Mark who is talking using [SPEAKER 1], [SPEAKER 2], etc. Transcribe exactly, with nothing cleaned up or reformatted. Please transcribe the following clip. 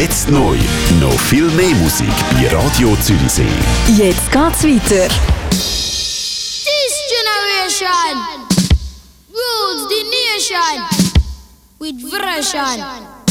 [SPEAKER 1] Jetzt neu. Noch viel mehr Musik bei Radio Zürichsee.
[SPEAKER 2] Jetzt geht's weiter.
[SPEAKER 3] This generation rules the nation with version.